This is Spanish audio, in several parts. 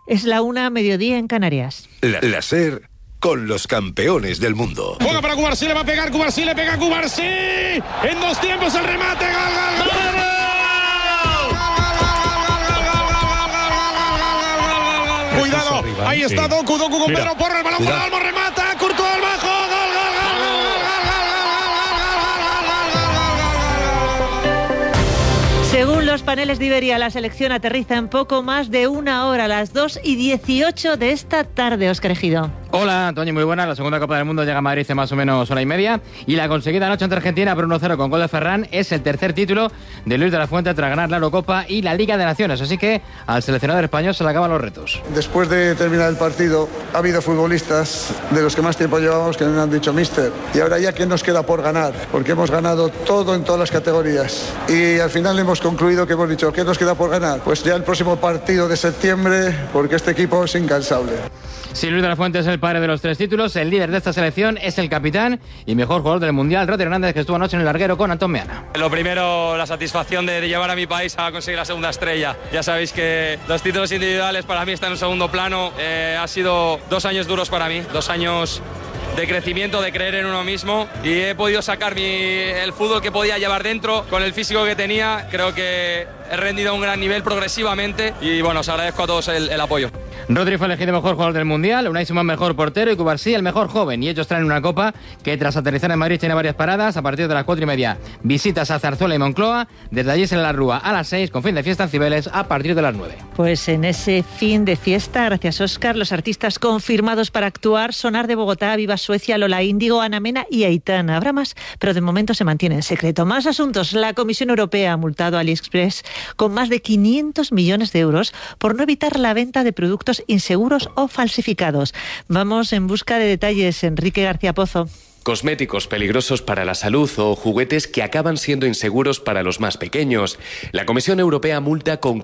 Es la 1:00, mediodía en Canarias. La SER con los campeones del mundo. Juega para Cubarsí, le va a pegar Cubarsí, le pega Cubarsí. En 2 tiempos el remate, gol, gol, gol. Cuidado, ahí está Doku con Pedro Porro, el balón para Olmo, remata, Courtois al bajo, gol, gol, gol. Según los paneles de Iberia, la selección aterriza en poco más de 1 hora, a las 2:18 de esta tarde. Óscar Ejido. Hola, Toñi, muy buena. La segunda Copa del Mundo llega a Madrid en más o menos 1:30. Y la conseguida anoche ante Argentina por 1-0 con gol de Ferran es el tercer título de Luis de la Fuente tras ganar la Eurocopa y la Liga de Naciones. Así que al seleccionador español se le acaban los retos. Después de terminar el partido, ha habido futbolistas de los que más tiempo llevamos que me han dicho míster. Y ahora ya, ¿qué nos queda por ganar? Porque hemos ganado todo en todas las categorías. Y al final hemos concluido que hemos dicho, ¿qué nos queda por ganar? Pues ya el próximo partido de septiembre, porque este equipo es incansable. Sí, Luis de la Fuente es el padre de los 3 títulos, el líder de esta selección es el capitán y mejor jugador del Mundial, Rodri Hernández, que estuvo anoche en el larguero con Antón Meana. Lo primero, la satisfacción de llevar a mi país a conseguir la segunda estrella. Ya sabéis que los títulos individuales para mí están en segundo plano. Ha sido 2 años duros para mí, 2 años de crecimiento, de creer en uno mismo, y he podido sacar el fútbol que podía llevar dentro con el físico que tenía. Creo que he rendido a un gran nivel progresivamente y bueno, os agradezco a todos el apoyo. Rodri fue elegido mejor jugador del Mundial, Unai Simón mejor portero y Cubarsí el mejor joven. Y ellos traen una copa que tras aterrizar en Madrid tiene varias paradas. A partir de las 4:30 visitas a Zarzuela y Moncloa. Desde allí en la Rúa a las 6 con fin de fiesta en Cibeles a partir de las 9. Pues en ese fin de fiesta, gracias Óscar, los artistas confirmados para actuar: Sonar de Bogotá, Viva Suecia, Lola Índigo, Ana Mena y Aitana. Habrá más, pero de momento se mantiene en secreto. Más asuntos. La Comisión Europea ha multado a AliExpress con más de 500 millones de euros por no evitar la venta de productos inseguros o falsificados. Vamos en busca de detalles. Enrique García Pozo. Cosméticos peligrosos para la salud o juguetes que acaban siendo inseguros para los más pequeños. La Comisión Europea multa con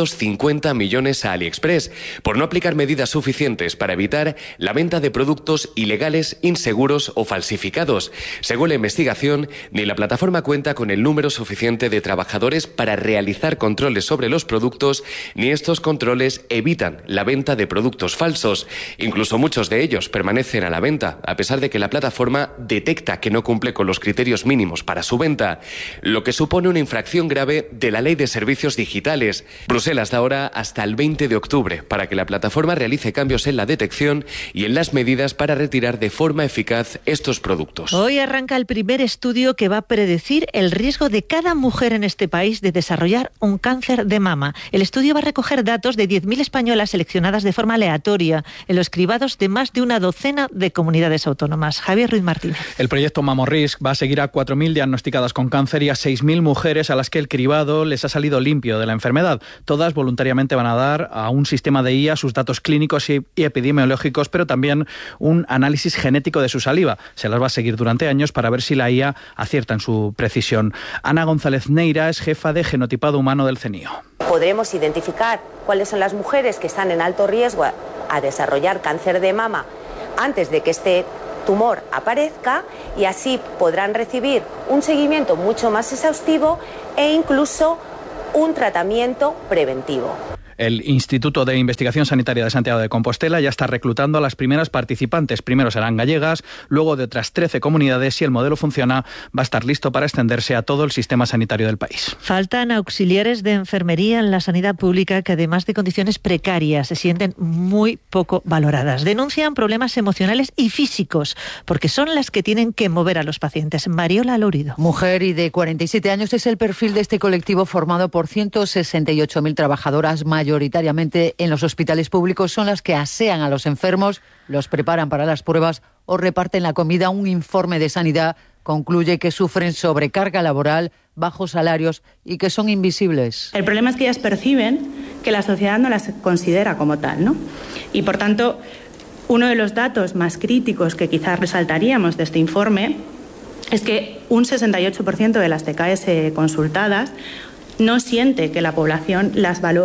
550 millones a AliExpress por no aplicar medidas suficientes para evitar la venta de productos ilegales, inseguros o falsificados. Según la investigación, ni la plataforma cuenta con el número suficiente de trabajadores para realizar controles sobre los productos, ni estos controles evitan la venta de productos falsos. Incluso muchos de ellos permanecen a la venta, a pesar de que la plataforma detecta que no cumple con los criterios mínimos para su venta, lo que supone una infracción grave de la Ley de Servicios Digitales. Bruselas da ahora hasta el 20 de octubre para que la plataforma realice cambios en la detección y en las medidas para retirar de forma eficaz estos productos. Hoy arranca el primer estudio que va a predecir el riesgo de cada mujer en este país de desarrollar un cáncer de mama. El estudio va a recoger datos de 10.000 españolas seleccionadas de forma aleatoria en los cribados de más de una docena de comunidades autónomas. Javier Ruiz Martínez. El proyecto MammoRisk va a seguir a 4.000 diagnosticadas con cáncer y a 6.000 mujeres a las que el cribado les ha salido limpio de la enfermedad. Todas voluntariamente van a dar a un sistema de IA sus datos clínicos y epidemiológicos, pero también un análisis genético de su saliva. Se las va a seguir durante años para ver si la IA acierta en su precisión. Ana González Neira es jefa de genotipado humano del CENIO. Podremos identificar cuáles son las mujeres que están en alto riesgo a desarrollar cáncer de mama antes de que este tumor aparezca, y así podrán recibir un seguimiento mucho más exhaustivo e incluso un tratamiento preventivo. El Instituto de Investigación Sanitaria de Santiago de Compostela ya está reclutando a las primeras participantes. Primero serán gallegas, luego de otras 13 comunidades. Si el modelo funciona, va a estar listo para extenderse a todo el sistema sanitario del país. Faltan auxiliares de enfermería en la sanidad pública que, además de condiciones precarias, se sienten muy poco valoradas. Denuncian problemas emocionales y físicos, porque son las que tienen que mover a los pacientes. Mariola Lourido. Mujer y de 47 años es el perfil de este colectivo formado por 168.000 trabajadoras mayoritariamente en los hospitales públicos. Son las que asean a los enfermos, los preparan para las pruebas o reparten la comida. Un informe de Sanidad concluye que sufren sobrecarga laboral, bajos salarios y que son invisibles. El problema es que ellas perciben que la sociedad no las considera como tal, ¿no? Y por tanto, uno de los datos más críticos que quizás resaltaríamos de este informe es que un 68% de las TKS consultadas no siente que la población las valore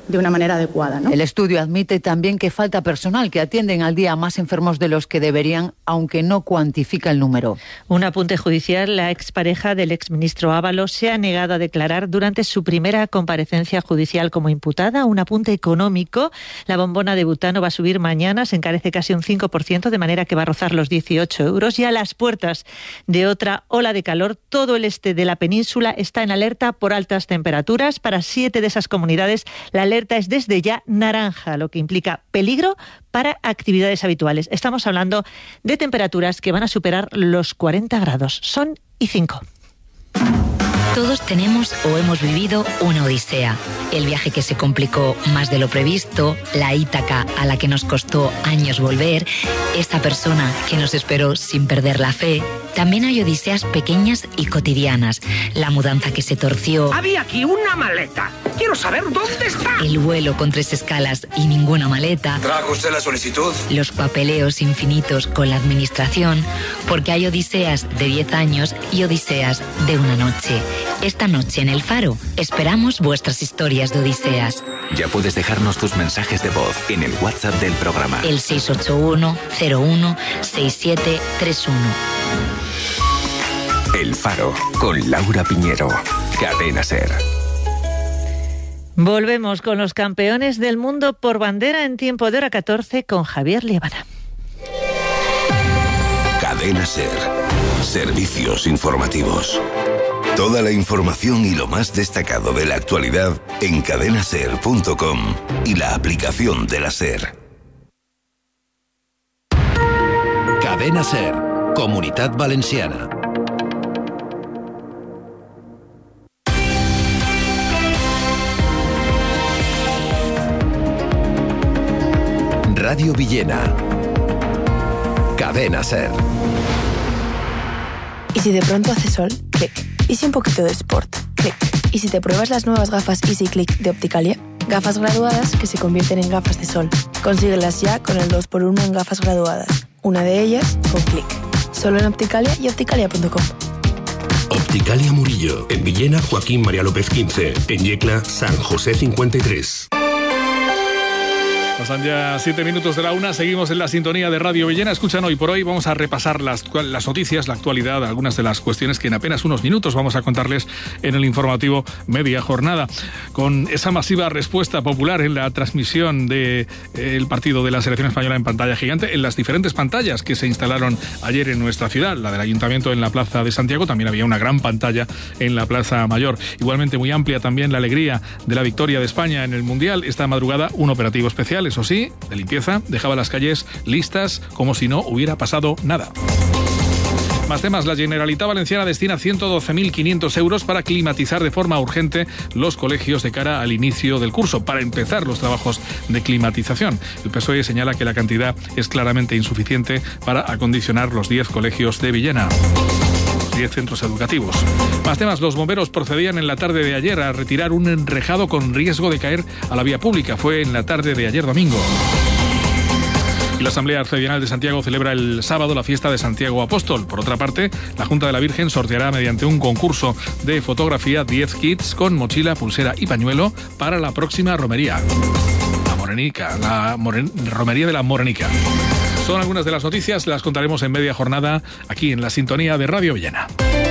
de una manera adecuada, ¿no? El estudio admite también que falta personal, que atienden al día a más enfermos de los que deberían, aunque no cuantifica el número. Un apunte judicial: la expareja del exministro Ábalos se ha negado a declarar durante su primera comparecencia judicial como imputada. Un apunte económico: la bombona de butano va a subir mañana, se encarece casi un 5%, de manera que va a rozar los 18 euros. Y a las puertas de otra ola de calor, todo el este de la península está en alerta por altas temperaturas. Para 7 de esas comunidades, la alerta es desde ya naranja, lo que implica peligro para actividades habituales. Estamos hablando de temperaturas que van a superar los 40 grados. Son y 5. Todos tenemos o hemos vivido una odisea. El viaje que se complicó más de lo previsto, la Ítaca a la que nos costó años volver, esa persona que nos esperó sin perder la fe. También hay odiseas pequeñas y cotidianas. La mudanza que se torció. Había aquí una maleta. Quiero saber dónde está. El vuelo con 3 escalas y ninguna maleta. ¿Trajo usted la solicitud? Los papeleos infinitos con la administración. Porque hay odiseas de 10 años y odiseas de una noche. Esta noche en El Faro esperamos vuestras historias de odiseas. Ya puedes dejarnos tus mensajes de voz en el WhatsApp del programa. El 681 01 6731. El Faro, con Laura Piñero. Cadena SER. Volvemos con los campeones del mundo por bandera en tiempo de hora 14 con Javier Liébana. Cadena SER. Servicios informativos. Toda la información y lo más destacado de la actualidad en cadenaser.com y la aplicación de la SER. Cadena SER, Comunitat Valenciana. Radio Villena. Cadena SER. ¿Y si de pronto hace sol? Clic. ¿Y si un poquito de sport? Clic. ¿Y si te pruebas las nuevas gafas Easy Click de Opticalia? Gafas graduadas que se convierten en gafas de sol. Consíguelas ya con el 2x1 en gafas graduadas. Una de ellas con Clic. Solo en Opticalia y opticalia.com. Opticalia Murillo. En Villena, Joaquín María López 15. En Yecla, San José 53. Pasan ya 7 minutos de la 1, seguimos en la sintonía de Radio Villena. Escuchan Hoy por Hoy, vamos a repasar las noticias, la actualidad, algunas de las cuestiones que en apenas unos minutos vamos a contarles en el informativo Media Jornada. Con esa masiva respuesta popular en la transmisión del partido de la selección española en pantalla gigante, en las diferentes pantallas que se instalaron ayer en nuestra ciudad, la del Ayuntamiento en la Plaza de Santiago, también había una gran pantalla en la Plaza Mayor. Igualmente muy amplia también la alegría de la victoria de España en el Mundial. Esta madrugada un operativo especial, eso sí, de limpieza, dejaba las calles listas como si no hubiera pasado nada. Más temas, la Generalitat Valenciana destina 112.500 euros para climatizar de forma urgente los colegios de cara al inicio del curso, para empezar los trabajos de climatización. El PSOE señala que la cantidad es claramente insuficiente para acondicionar los 10 colegios de Villena. 10 centros educativos. Más temas, los bomberos procedían en la tarde de ayer a retirar un enrejado con riesgo de caer a la vía pública. Fue en la tarde de ayer domingo. Y la Asamblea Arcedianal de Santiago celebra el sábado la fiesta de Santiago Apóstol. Por otra parte, la Junta de la Virgen sorteará mediante un concurso de fotografía 10 kits con mochila, pulsera y pañuelo para la próxima romería. Romería de la Morenica. Son algunas de las noticias, las contaremos en Media Jornada aquí en la sintonía de Radio Villena.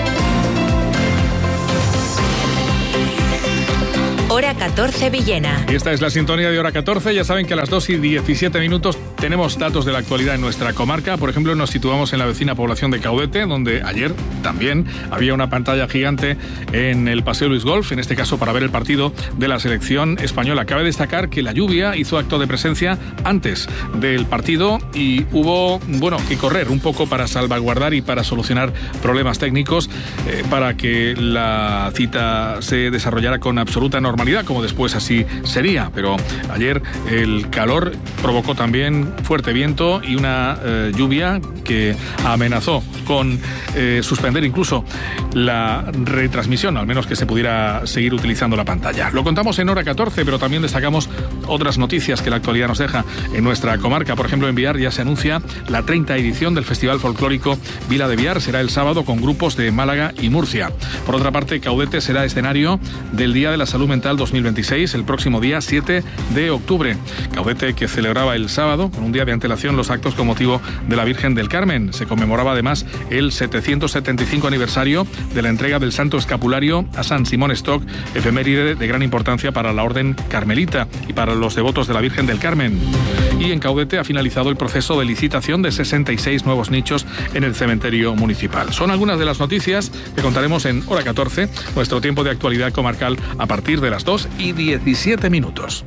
Hora 14 Villena. Y esta es la sintonía de Hora 14. Ya saben que a las 2:17 tenemos datos de la actualidad en nuestra comarca. Por ejemplo, nos situamos en la vecina población de Caudete, donde ayer también había una pantalla gigante en el Paseo Luis Golf, en este caso para ver el partido de la selección española. Cabe destacar que la lluvia hizo acto de presencia antes del partido y hubo, que correr un poco para salvaguardar y para solucionar problemas técnicos para que la cita se desarrollara con absoluta normalidad, como después así sería. Pero ayer el calor provocó también fuerte viento y una lluvia que amenazó con suspender incluso la retransmisión, al menos que se pudiera seguir utilizando la pantalla. Lo contamos en Hora 14, pero también destacamos otras noticias que la actualidad nos deja en nuestra comarca. Por ejemplo, en Biar ya se anuncia la 30ª edición del Festival Folclórico Vila de Biar. Será el sábado con grupos de Málaga y Murcia. Por otra parte, Caudete será escenario del Día de la Salud Mental 2020. 2026, el próximo día 7 de octubre. Gaudete, que celebraba el sábado, con un día de antelación, los actos con motivo de la Virgen del Carmen. Se conmemoraba además el 775 aniversario de la entrega del Santo Escapulario a San Simón Stock, efeméride de gran importancia para la Orden Carmelita y para los devotos de la Virgen del Carmen. Y en Caudete ha finalizado el proceso de licitación de 66 nuevos nichos en el cementerio municipal. Son algunas de las noticias que contaremos en Hora 14, nuestro tiempo de actualidad comarcal a partir de las 2:17.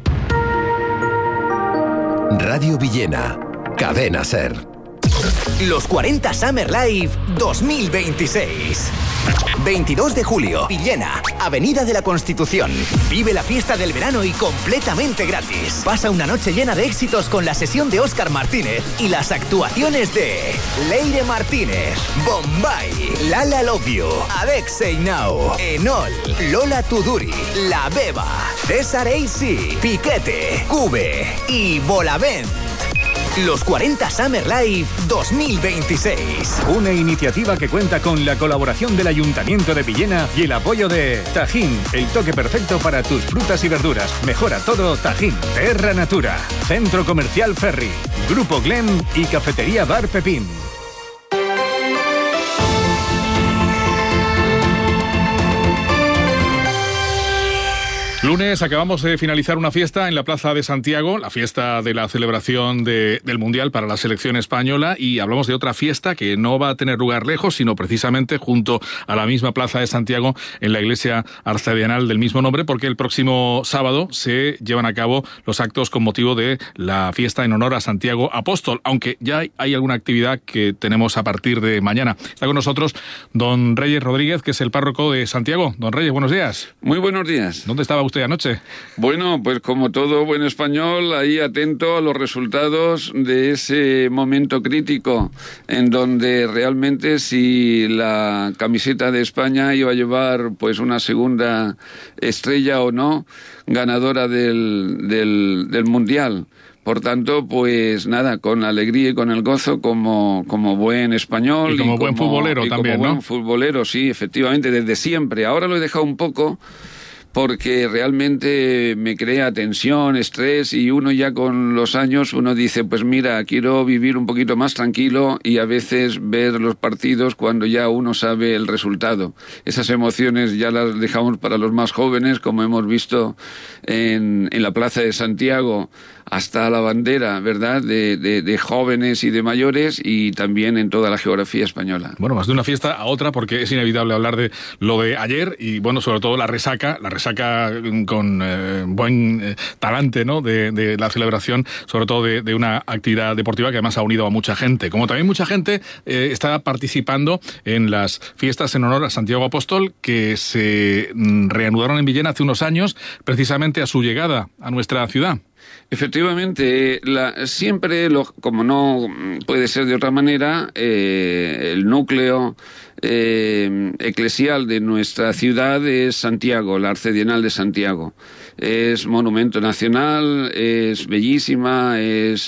Radio Villena, Cadena SER. Los 40 Summer Live 2026. 22 de julio, Villena, Avenida de la Constitución. Vive la fiesta del verano y completamente gratis. Pasa una noche llena de éxitos con la sesión de Óscar Martínez y las actuaciones de Leire Martínez, Bombay, Lala Love You, Adexei Now, Enol, Lola Tuduri, La Beba, César AC, Piquete, Cube y Bolavent. Los 40 Summer Live 2026. Una iniciativa que cuenta con la colaboración del Ayuntamiento de Villena y el apoyo de Tajín, el toque perfecto para tus frutas y verduras. Mejora todo Tajín. Terra Natura, Centro Comercial Ferry, Grupo Glem y Cafetería Bar Pepín. Lunes acabamos de finalizar una fiesta en la Plaza de Santiago, la fiesta de la celebración del Mundial para la selección española, y hablamos de otra fiesta que no va a tener lugar lejos, sino precisamente junto a la misma Plaza de Santiago, en la iglesia arcedianal del mismo nombre, porque el próximo sábado se llevan a cabo los actos con motivo de la fiesta en honor a Santiago Apóstol, aunque ya hay alguna actividad que tenemos a partir de mañana. Está con nosotros don Reyes Rodríguez, que es el párroco de Santiago. Don Reyes, buenos días. Muy buenos días. ¿Dónde estaba usted anoche? Bueno, pues como todo buen español, ahí atento a los resultados de ese momento crítico en donde realmente si la camiseta de España iba a llevar pues una segunda estrella o no, ganadora del Mundial. Por tanto, pues nada, con la alegría y con el gozo como buen español. Y como buen futbolero también, ¿no? Como buen futbolero, sí, efectivamente, desde siempre. Ahora lo he dejado un poco porque realmente me crea tensión, estrés, y uno ya con los años, uno dice, pues mira, quiero vivir un poquito más tranquilo, y a veces ver los partidos cuando ya uno sabe el resultado. Esas emociones ya las dejamos para los más jóvenes, como hemos visto en la Plaza de Santiago, hasta la bandera, ¿verdad?, de jóvenes y de mayores, y también en toda la geografía española. Bueno, más de una fiesta a otra, porque es inevitable hablar de lo de ayer, y bueno, sobre todo la resaca con buen talante, ¿no?, de la celebración, sobre todo de una actividad deportiva que además ha unido a mucha gente. Como también mucha gente está participando en las fiestas en honor a Santiago Apóstol, que se reanudaron en Villena hace unos años, precisamente a su llegada a nuestra ciudad. Efectivamente, siempre, como no puede ser de otra manera, el núcleo eclesial de nuestra ciudad es Santiago, la Arcedianal de Santiago. Es monumento nacional, es bellísima, es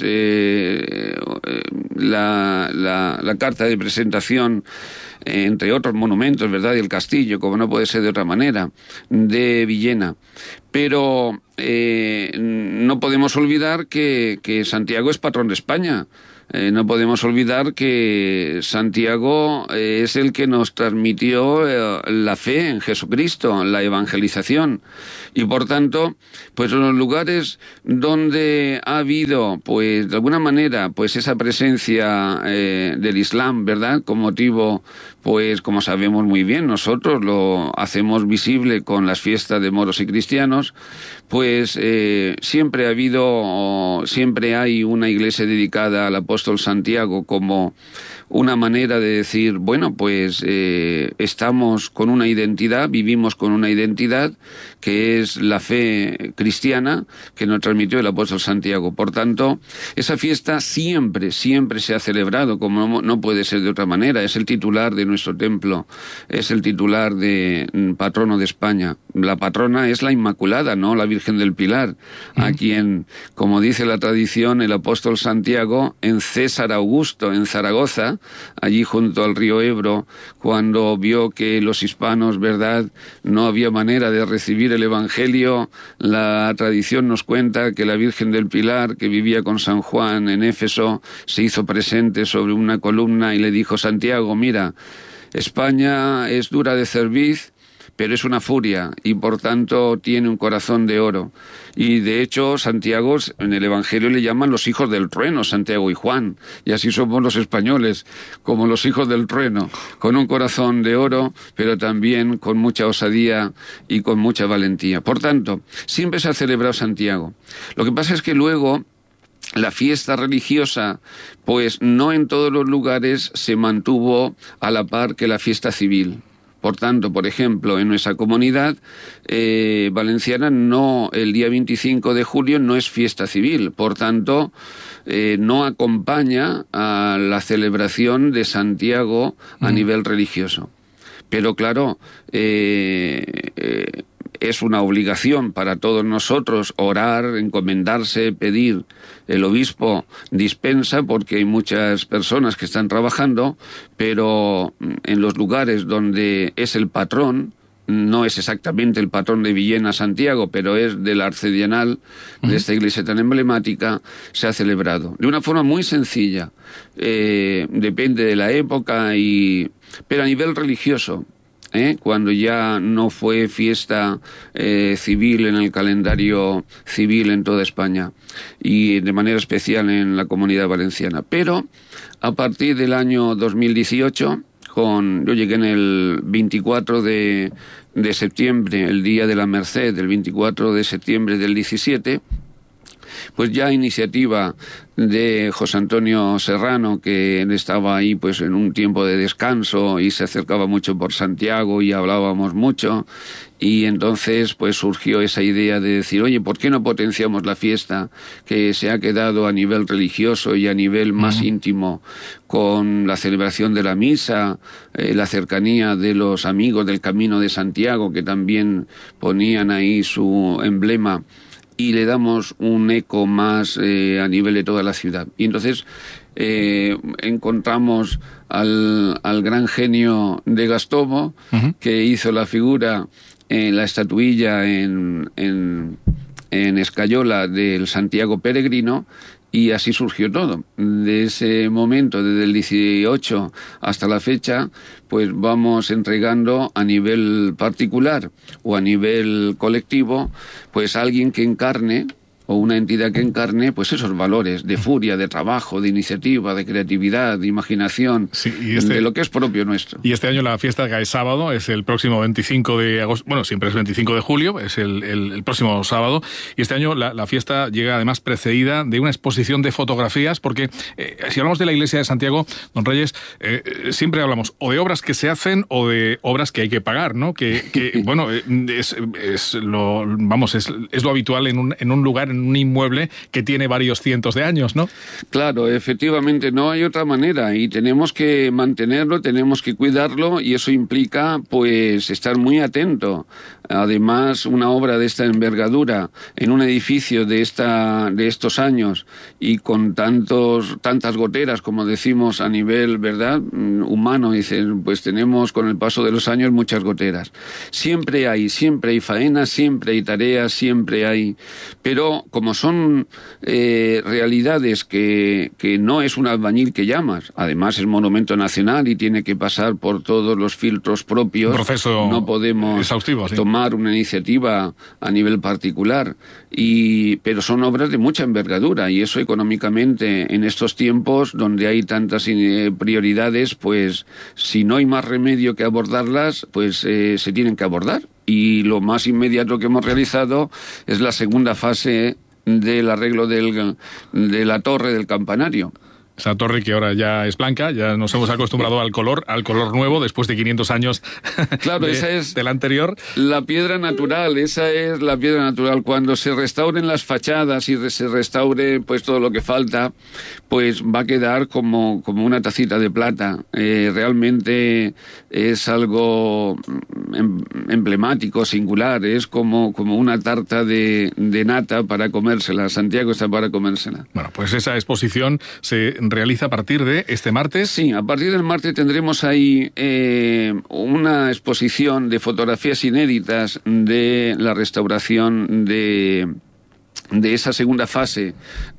la carta de presentación, entre otros monumentos, ¿verdad?, y el castillo, como no puede ser de otra manera, de Villena. Pero no podemos olvidar que Santiago es patrón de España. No podemos olvidar que Santiago es el que nos transmitió la fe en Jesucristo, la evangelización. Y por tanto, pues en los lugares donde ha habido, pues de alguna manera, pues esa presencia del Islam, ¿verdad?, con motivo, pues como sabemos muy bien, nosotros lo hacemos visible con las fiestas de moros y cristianos, pues siempre hay una iglesia dedicada al apóstol Santiago como una manera de decir, bueno, pues estamos con una identidad, vivimos con una identidad que es la fe cristiana que nos transmitió el apóstol Santiago. Por tanto, esa fiesta siempre se ha celebrado, como no puede ser de otra manera. Es el titular de nuestro templo, es el titular de patrono de España. La patrona es la Inmaculada, no la Virgen del Pilar. Aquí quien, como dice la tradición, el apóstol Santiago, en César Augusto, en Zaragoza, allí junto al río Ebro, cuando vio que los hispanos, ¿verdad?, no había manera de recibir el Evangelio, la tradición nos cuenta que la Virgen del Pilar, que vivía con San Juan en Éfeso, se hizo presente sobre una columna y le dijo: Santiago, mira, España es dura de cerviz, pero es una furia y por tanto tiene un corazón de oro. Y de hecho Santiago, en el Evangelio le llaman los hijos del trueno, Santiago y Juan, y así somos los españoles, como los hijos del trueno, con un corazón de oro, pero también con mucha osadía y con mucha valentía. Por tanto, siempre se ha celebrado Santiago. Lo que pasa es que luego la fiesta religiosa, pues no en todos los lugares se mantuvo a la par que la fiesta civil. Por tanto, por ejemplo, en nuestra comunidad valenciana el día 25 de julio no es fiesta civil, por tanto no acompaña a la celebración de Santiago a nivel religioso. Pero claro, es una obligación para todos nosotros orar, encomendarse, pedir. El obispo dispensa porque hay muchas personas que están trabajando, pero en los lugares donde es el patrón, no es exactamente el patrón de Villena Santiago, pero es del arcedianal de esta iglesia tan emblemática, se ha celebrado de una forma muy sencilla. Depende de la época, pero a nivel religioso. Cuando ya no fue fiesta civil en el calendario civil en toda España y de manera especial en la Comunidad Valenciana. Pero a partir del año 2018, yo llegué en el 24 de septiembre, el Día de la Merced, el 24 de septiembre del 17, pues ya iniciativa de José Antonio Serrano, que él estaba ahí pues en un tiempo de descanso y se acercaba mucho por Santiago y hablábamos mucho, y entonces pues surgió esa idea de decir, oye, ¿por qué no potenciamos la fiesta que se ha quedado a nivel religioso y a nivel más íntimo con la celebración de la misa, la cercanía de los amigos del Camino de Santiago, que también ponían ahí su emblema, y le damos un eco más a nivel de toda la ciudad? Y entonces encontramos al gran genio de Gastomo, que hizo la figura, la estatuilla en escayola del Santiago peregrino, y así surgió todo. De ese momento, desde el 18 hasta la fecha, pues vamos entregando a nivel particular o a nivel colectivo, pues alguien que encarne, o una entidad que encarne, pues esos valores de furia, de trabajo, de iniciativa, de creatividad, de imaginación, de lo que es propio nuestro. Y este año la fiesta cae sábado, es el próximo 25 de agosto, bueno, siempre es 25 de julio, es el próximo sábado, y este año la fiesta llega además precedida de una exposición de fotografías, porque si hablamos de la iglesia de Santiago, don Reyes, siempre hablamos o de obras que se hacen o de obras que hay que pagar, ¿no? Que bueno, es lo habitual en un lugar, en un inmueble que tiene varios cientos de años, ¿no? Claro, efectivamente, no hay otra manera, y tenemos que mantenerlo, tenemos que cuidarlo, y eso implica pues estar muy atento. Además, una obra de esta envergadura en un edificio de estos años y con tantas goteras, como decimos a nivel, ¿verdad?, humano, dicen, pues tenemos con el paso de los años muchas goteras. Siempre hay faenas, siempre hay tareas, siempre hay, pero como son realidades que no es un albañil que llamas, además es monumento nacional y tiene que pasar por todos los filtros propios. Un proceso no podemos exhaustivo, sí, tomar una iniciativa a nivel particular, pero son obras de mucha envergadura, y eso económicamente en estos tiempos donde hay tantas prioridades, pues si no hay más remedio que abordarlas, pues se tienen que abordar. Y lo más inmediato que hemos realizado es la segunda fase del arreglo de la torre del campanario, Esa torre que ahora ya es blanca, ya nos hemos acostumbrado al color nuevo después de 500 años claro, esa es del anterior. La piedra natural, esa es la piedra natural. Cuando se restauren las fachadas y se restaure pues todo lo que falta, pues va a quedar como una tacita de plata. Realmente es algo emblemático, singular, es como una tarta de nata para comérsela. Santiago está para comérsela. Bueno, pues esa exposición se realiza a partir de este martes. Sí, a partir del martes tendremos ahí una exposición de fotografías inéditas de la restauración de esa segunda fase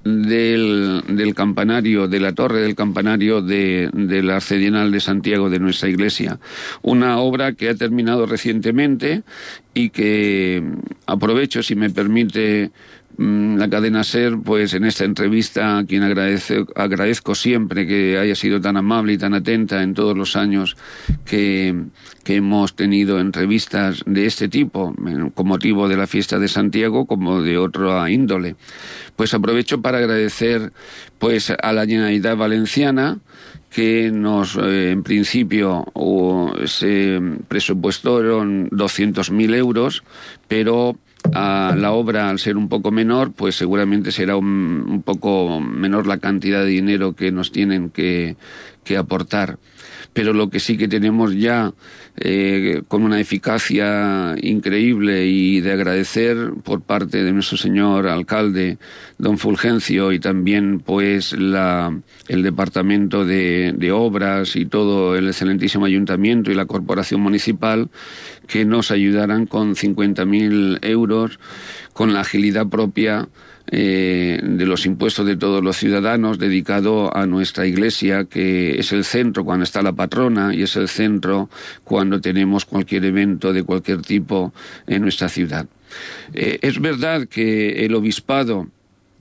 del campanario, de la torre del campanario del Arcedianal de Santiago de nuestra iglesia. Una obra que ha terminado recientemente y que aprovecho, si me permite, la cadena SER, pues en esta entrevista a quien agradezco siempre que haya sido tan amable y tan atenta en todos los años que hemos tenido entrevistas de este tipo, con motivo de la fiesta de Santiago como de otra índole. Pues aprovecho para agradecer pues a la Generalitat Valenciana, que nos, en principio, se presupuestaron 200.000 euros, pero a la obra, al ser un poco menor, pues seguramente será un poco menor la cantidad de dinero que nos tienen que aportar. Pero lo que sí que tenemos ya con una eficacia increíble y de agradecer por parte de nuestro señor alcalde, don Fulgencio, y también pues el departamento de obras y todo el excelentísimo ayuntamiento y la corporación municipal, que nos ayudaran con 50.000 euros con la agilidad propia de los impuestos de todos los ciudadanos, dedicado a nuestra iglesia, que es el centro cuando está la patrona y es el centro cuando tenemos cualquier evento de cualquier tipo en nuestra ciudad. Es verdad que el obispado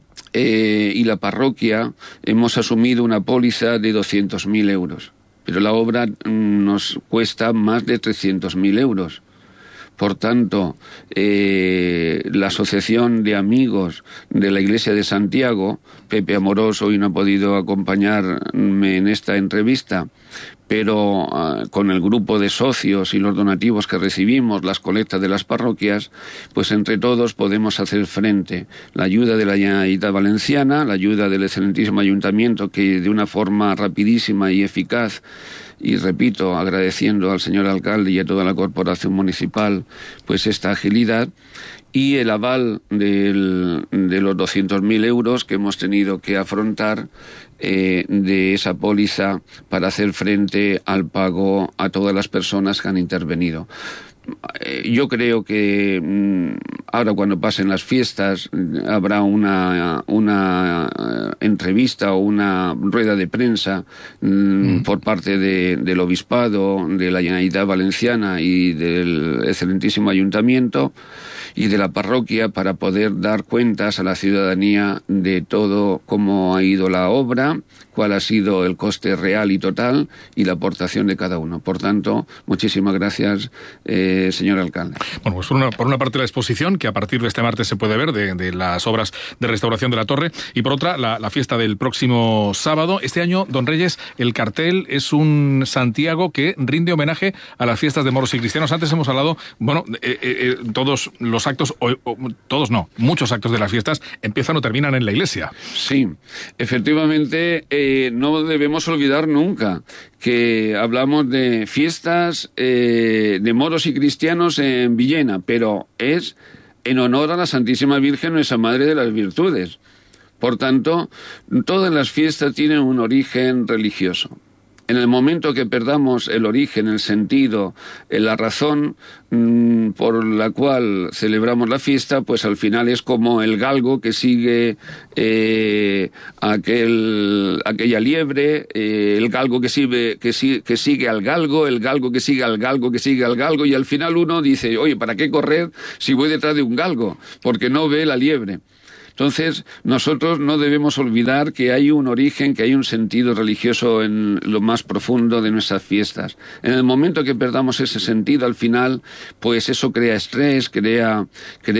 y la parroquia hemos asumido una póliza de 200.000 euros, pero la obra nos cuesta más de 300.000 euros. Por tanto, la Asociación de Amigos de la Iglesia de Santiago, Pepe Amorós hoy no ha podido acompañarme en esta entrevista, pero con el grupo de socios y los donativos que recibimos, las colectas de las parroquias, pues entre todos podemos hacer frente. La ayuda de la Generalitat Valenciana, la ayuda del excelentísimo ayuntamiento, que de una forma rapidísima y eficaz, y repito, agradeciendo al señor alcalde y a toda la corporación municipal pues esta agilidad, y el aval de los 200.000 euros que hemos tenido que afrontar de esa póliza para hacer frente al pago a todas las personas que han intervenido. Yo creo que ahora, cuando pasen las fiestas, habrá una entrevista o una rueda de prensa por parte del obispado, de la Generalitat Valenciana y del excelentísimo ayuntamiento y de la parroquia, para poder dar cuentas a la ciudadanía de todo cómo ha ido la obra, cuál ha sido el coste real y total y la aportación de cada uno. Por tanto, muchísimas gracias, señor alcalde. Bueno, pues por una parte la exposición, que a partir de este martes se puede ver, de las obras de restauración de la torre, y por otra la fiesta del próximo sábado. Este año, don Reyes, el cartel es un Santiago que rinde homenaje a las fiestas de moros y cristianos. Antes hemos hablado, bueno, todos los actos, todos no, muchos actos de las fiestas empiezan o terminan en la iglesia. Sí, efectivamente, no debemos olvidar nunca que hablamos de fiestas de moros y cristianos en Villena, pero es en honor a la Santísima Virgen, nuestra Madre de las Virtudes. Por tanto, todas las fiestas tienen un origen religioso. En el momento que perdamos el origen, el sentido, la razón por la cual celebramos la fiesta, pues al final es como el galgo que sigue aquella liebre, el galgo que sigue al galgo, el galgo que sigue al galgo, que sigue al galgo, y al final uno dice, oye, ¿para qué correr si voy detrás de un galgo? Porque no ve la liebre. Entonces, nosotros no debemos olvidar que hay un origen, que hay un sentido religioso en lo más profundo de nuestras fiestas. En el momento que perdamos ese sentido, al final, pues eso crea estrés, crea